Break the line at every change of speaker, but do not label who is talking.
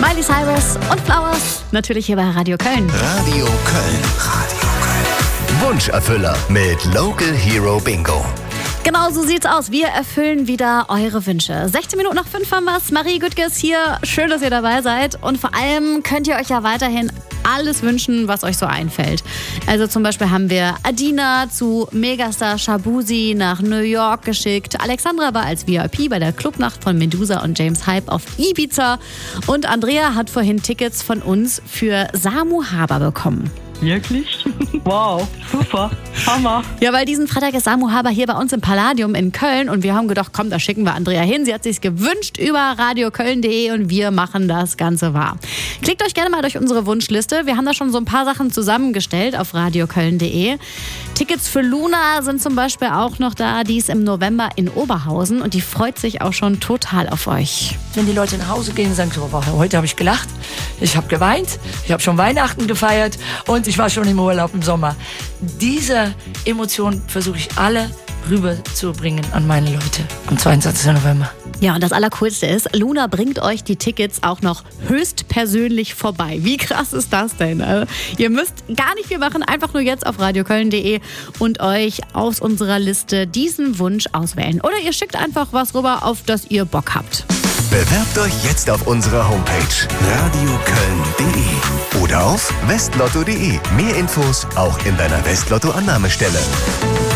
Miley Cyrus und Flowers, natürlich hier bei Radio Köln.
Radio Köln. Radio Köln. Wunscherfüller mit Local Hero Bingo.
Genau so sieht's aus. Wir erfüllen wieder eure Wünsche. 16 Minuten nach 5 haben wir's. Marie Güttges hier. Schön, dass ihr dabei seid. Und vor allem könnt ihr euch ja weiterhin alles wünschen, was euch so einfällt. Also zum Beispiel haben wir Adina zu Megastar Shabuzi nach New York geschickt. Alexandra war als VIP bei der Clubnacht von Medusa und James Hype auf Ibiza. Und Andrea hat vorhin Tickets von uns für Samu Haber bekommen.
Wirklich? Wow, super, Hammer.
Ja, weil diesen Freitag ist Samu Haber hier bei uns im Palladium in Köln und wir haben gedacht, komm, da schicken wir Andrea hin. Sie hat sich's gewünscht über radioköln.de und wir machen das Ganze wahr. Klickt euch gerne mal durch unsere Wunschliste. Wir haben da schon so ein paar Sachen zusammengestellt auf radioköln.de. Tickets für Luna sind zum Beispiel auch noch da. Die ist im November in Oberhausen und die freut sich auch schon total auf euch.
Wenn die Leute nach Hause gehen und sagen, so, heute habe ich gelacht, ich habe geweint, ich habe schon Weihnachten gefeiert und ich war schon im Urlaub im Sommer. Diese Emotionen versuche ich alle rüberzubringen an meine Leute am 22. November.
Ja, und das Allercoolste ist, Luna bringt euch die Tickets auch noch höchstpersönlich vorbei. Wie krass ist das denn? Ihr müsst gar nicht viel machen, einfach nur jetzt auf radioköln.de und euch aus unserer Liste diesen Wunsch auswählen. Oder ihr schickt einfach was rüber, auf das ihr Bock habt.
Bewerbt euch jetzt auf unserer Homepage radioköln.de oder auf westlotto.de. Mehr Infos auch in deiner Westlotto-Annahmestelle.